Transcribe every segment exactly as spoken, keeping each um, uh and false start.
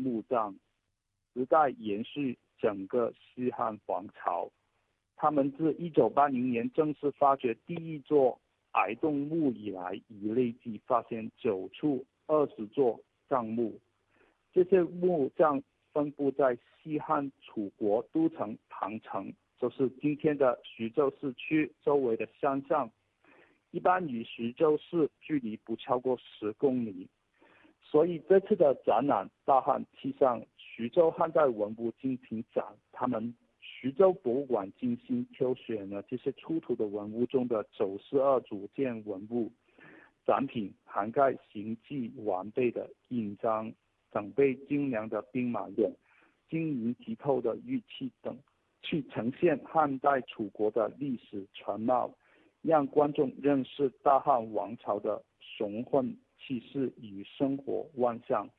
墓葬，时代延续整个西汉王朝。他们自一九八零年正式发掘第一座矮洞墓以来，已累计发现九处二十座葬墓。这些墓葬分布在西汉楚国都城庞城，就是今天的徐州市区周围的山上，一般与徐州市距离不超过十公里。所以这次的展览大汉气象徐州汉代文物精品展，他们徐州博物馆精心挑选了这些出土的文物中的九十二组件文物，展品涵盖形迹完备的印章、整备精良的兵马俑、晶莹剔透的玉器等，去呈现汉代楚国的历史全貌，让观众认识大汉王朝的雄浑气势与生活万象。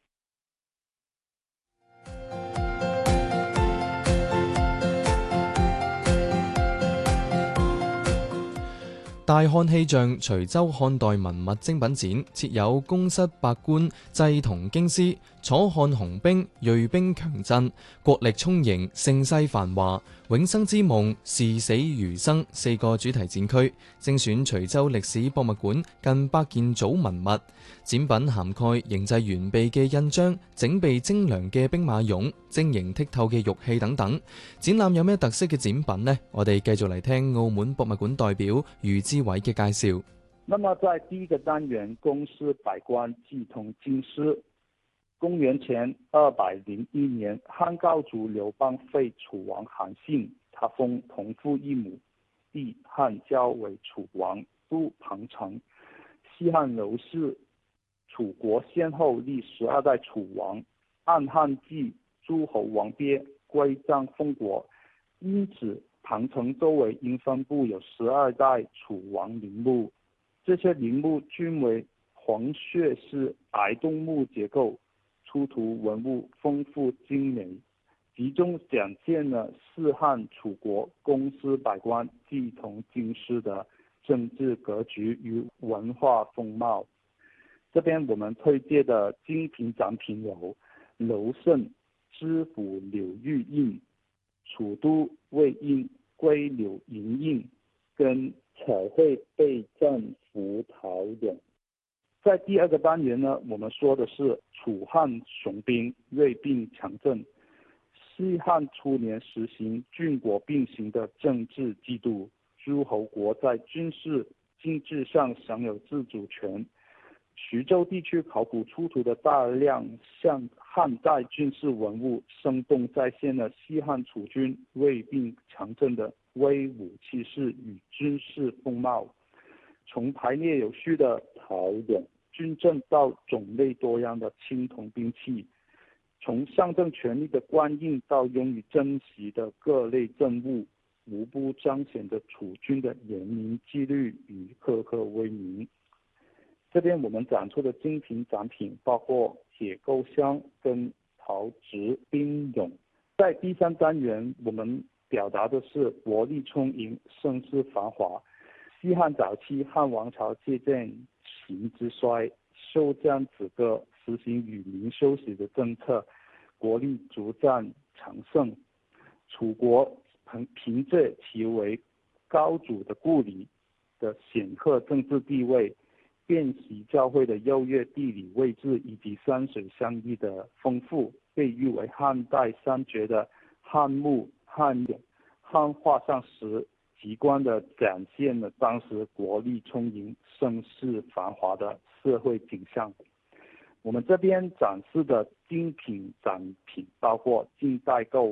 大漢氣象徐州漢代文物精品展設有宮室百官祭銅京師、楚漢雄兵銳兵強陣、國力充盈、盛世繁華、永生之夢、視死如生四個主題展區，精選徐州歷史博物館近百件組文物。展品涵蓋形製完備嘅印章、整備精良嘅兵馬俑、晶瑩剔透嘅玉器等等。展覽有咩特色嘅展品呢？我哋繼續嚟聽澳門博物館代表余之偉嘅介紹。 那麼在第一個單元宮室百官祭銅京師，公元前二百零一年，漢高祖劉邦废楚王韓信，他封同父異母弟漢交為楚王，都彭城。西漢劉氏楚國先後立十二代楚王，按汉纪諸侯王別歸葬封國，因此彭城周圍應分布有十二代楚王陵墓。這些陵墓均為黃穴式矮洞墓結構，出土文物豐富精美，集中展現了四漢楚國宮室百官祭銅京師的政治格局與文化風貌。這邊我們推介的精品展品有劉勝知府柳玉印、楚都魏印龜柳銀印跟彩繪備戰符陶俑。在第二個單元呢，我們說的是楚漢雄兵銳兵強陣。西漢初年實行郡國並行的政治制度，諸侯國在軍事經濟上享有自主權。徐州地區考古出土的大量像漢代軍事文物，生動再現了西漢楚軍銳兵強陣的威武氣勢與軍事風貌。從排列有序的陶俑、軍陣到種類多樣的青銅兵器，從象徵權力的官印到用於珍惜的各類鎮物，無不彰顯着楚軍的嚴明紀律與赫赫威名。這邊我們展出的精品展品包括鐵構箱跟陶製兵俑。在第三單元，我們表達的是國力充盈、盛世繁華。西漢早期漢王朝借鑒秦之衰，休將止戈，實行與民休息的政策，國力逐漸強盛。楚國憑憑借其為高祖的故里的顯赫政治地位，遍習教會的優越地理位置以及山水相依的豐富，被譽為漢代三絕的漢墓、漢俑、漢畫像石，直觀地展現了當時國力充盈、盛世繁華的社會景象。我們這邊展示的精品展品包括近代構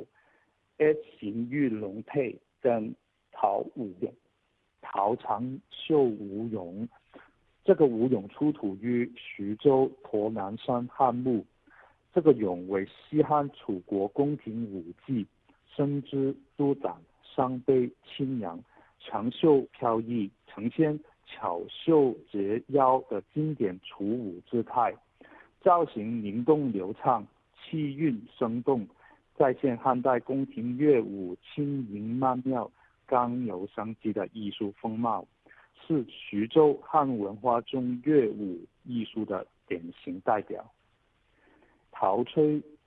S 型玉龍佩跟陶舞俑。 陶長繡舞俑，這個舞俑出土於徐州駝南山漢墓。這個俑為西漢楚國宮廷舞伎，身姿舒展，傷悲清揚，長袖飄逸，呈現巧繡折腰的經典楚舞姿態，造型靈動流暢，氣韻生動，再現漢代宮廷樂舞輕盈曼妙、剛柔相濟的藝術風貌，是徐州漢文化中樂舞藝術的典型代表。陶吹